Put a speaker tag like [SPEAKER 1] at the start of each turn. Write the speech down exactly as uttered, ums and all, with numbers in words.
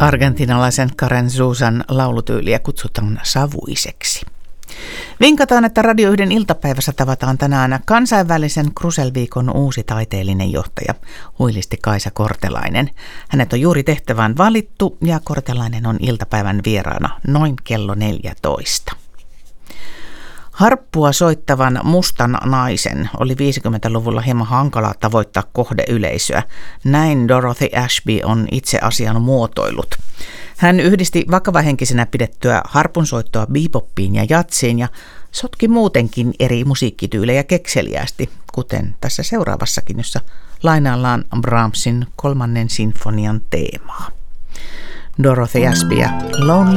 [SPEAKER 1] Argentinalaisen Karen Susan laulutyyliä kutsutaan savuiseksi. Vinkataan, että Radio yhden iltapäivässä tavataan tänään kansainvälisen Krusell-viikon uusi taiteellinen johtaja, huilisti Kaisa Kortelainen. Hänet on juuri tehtävään valittu ja Kortelainen on iltapäivän vieraana noin kello neljätoista. Harppua soittavan mustan naisen oli viisikymmentäluvulla hieman hankalaa tavoittaa kohdeyleisöä. Näin Dorothy Ashby on itse asian muotoillut. Hän yhdisti vakavahenkisenä pidettyä harpunsoittoa beboppiin ja jatsiin ja sotki muutenkin eri musiikkityylejä kekseliästi, kuten tässä seuraavassakin, jossa lainaillaan Brahmsin kolmannen sinfonian teemaa. Dorothy Ashby ja Lonely